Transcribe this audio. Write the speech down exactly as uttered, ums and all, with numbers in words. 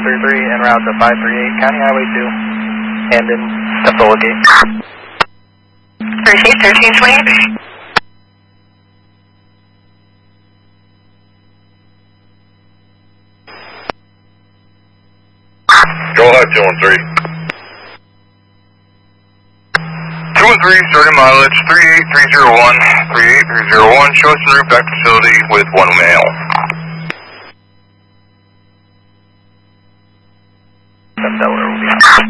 three three en route to five three eight, County Highway two, Hamden, Ephola Gate. Receive thirteen twenty. Go ahead, two one three. two one three, starting mileage three eight three zero one, three eight three zero one, show us en route back to facility with one male. Delaware will be out.